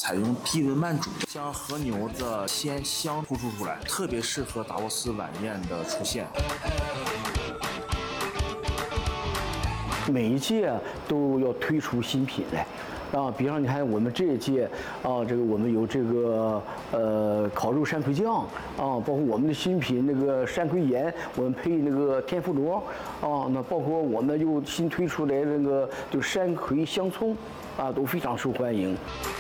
采用低温慢煮，将和牛的鲜香突出出来，特别适合达沃斯晚宴的出现。 每一届都要推出新品来。比方你看我们这一届这个我们有这个烤肉山葵酱包括我们的新品那个山葵盐，我们配那个天妇罗那包括我们又新推出来那个就山葵香葱都非常受欢迎。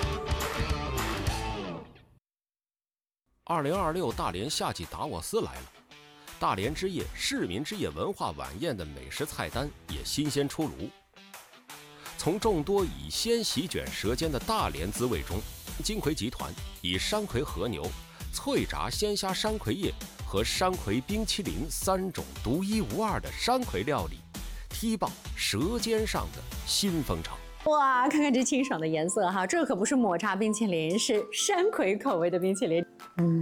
2026大连夏季达沃斯来了，大连之夜、市民之夜文化晚宴的美食菜单也新鲜出炉。从众多以鲜席卷舌尖的大连滋味中，金葵集团以山葵和牛、脆炸鲜虾山葵叶和山葵冰淇淋3种独一无二的山葵料理，踢爆舌尖上的新风潮。 哇，看看这清爽的颜色哈，这可不是抹茶冰淇淋，是山葵口味的冰淇淋。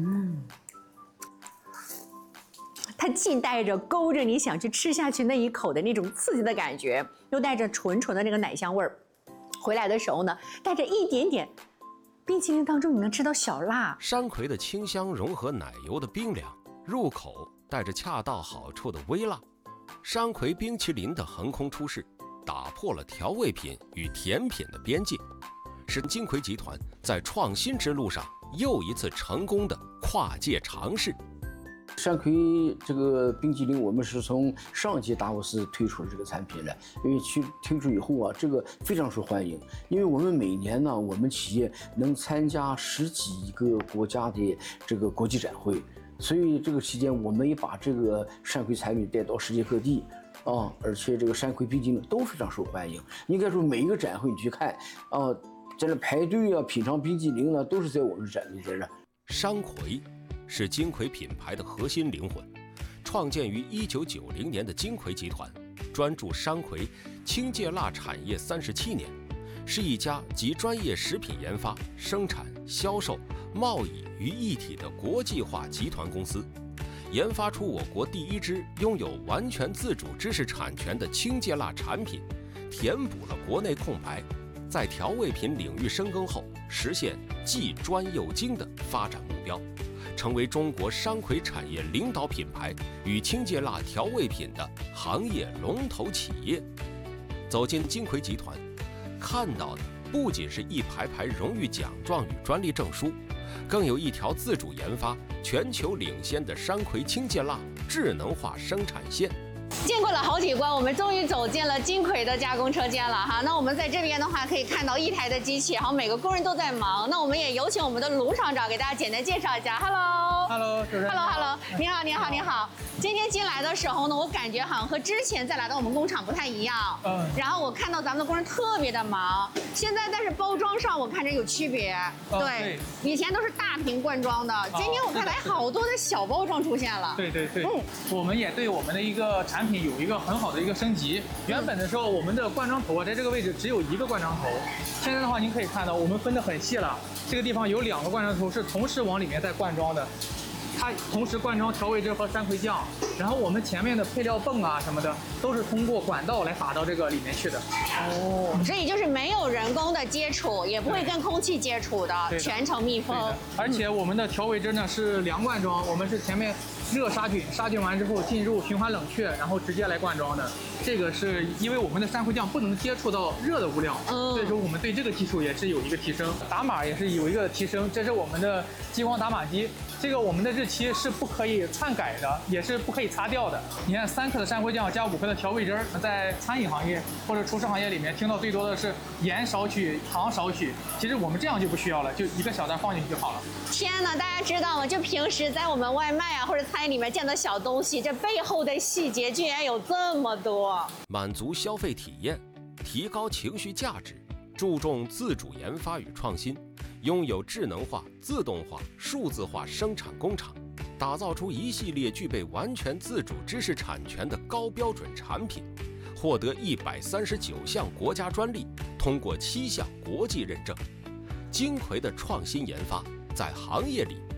它既带着勾着你想去吃下去那一口的那种刺激的感觉，又带着纯纯的那个奶香味儿。回来的时候呢，带着一点点冰淇淋当中你能吃到小辣。 山葵的清香融合奶油的冰凉，入口带着恰到好处的微辣。山葵冰淇淋的横空出世，打破了调味品与甜品的边界，是金葵集团在创新之路上又一次成功的跨界尝试。 山葵这个冰淇淋，我们是从上届达沃斯推出的这个产品来，因为推出以后这个非常受欢迎。因为我们每年呢，我们企业能参加10几个国家的这个国际展会，所以这个期间我们也把这个山葵产品带到世界各地而且这个山葵冰淇淋都非常受欢迎。应该说每一个展会你去看在那排队品尝冰淇淋呢，都是在我们展会在这。 山葵是金葵品牌的核心灵魂，创建于1990年的金葵集团，专注山葵清芥辣产业37年，是一家集专业食品研发、生产、销售、贸易于一体的国际化集团公司，研发出我国第一支拥有完全自主知识产权的清芥辣产品，填补了国内空白，在调味品领域深耕后，实现既专又精的发展目标，成为中国山葵产业领导品牌与清芥辣调味品的行业龙头企业。走进金葵集团，看到的不仅是一排排荣誉奖状与专利证书，更有一条自主研发、全球领先的山葵清芥辣智能化生产线。 经过了好几关，我们终于走进了金葵的加工车间了哈。那我们在这边的话，可以看到一台的机器，然后每个工人都在忙。那我们也有请我们的卢厂长给大家简单介绍一下。Hello， 主持人。Hello， 你好，你好，你好。今天进来的时候呢，我感觉好像和之前再来到我们工厂不太一样。然后我看到咱们的工人特别的忙，现在但是包装上我看着有区别。对，以前都是大瓶罐装的，今天我看来好多的小包装出现了。 对。我们也对我们的一个产品有一个很好的一个升级。原本的时候，我们的灌装头在这个位置只有一个灌装头，现在的话您可以看到我们分得很细了，这个地方有2个灌装头是同时往里面在灌装的。它同时灌装调味汁和山葵酱，然后我们前面的配料泵什么的都是通过管道来打到这个里面去的。 所以就是没有人工的接触，也不会跟空气接触的，全程密封。 而且我们的调味汁呢是2罐装，我们是前面热杀菌，杀菌完之后进入循环冷却，然后直接来灌装的。这个是因为我们的山葵酱不能接触到热的物料，所以说我们对这个技术也是有一个提升，打码也是有一个提升。这是我们的激光打码机，这个我们的日期是不可以篡改的，也是不可以擦掉的。你看3克的山葵酱加5克的调味汁，在餐饮行业或者厨师行业里面听到最多的是盐少许，糖少许，其实我们这样就不需要了，就一个小袋放进去就好了。 天哪，大家知道吗？就平时在我们外卖或者餐饮里面见到小东西，这背后的细节居然有这么多。 满足消费体验，提高情绪价值，注重自主研发与创新，拥有智能化、自动化、数字化生产工厂，打造出一系列具备完全自主知识产权的高标准产品，获得139项国家专利，通过7项国际认证。金葵的创新研发在行业里